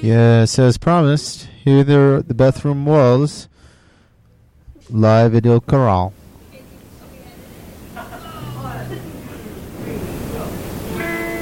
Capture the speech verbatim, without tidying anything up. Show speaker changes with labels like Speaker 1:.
Speaker 1: Yes, as promised, here the, the bathroom walls, live video corral.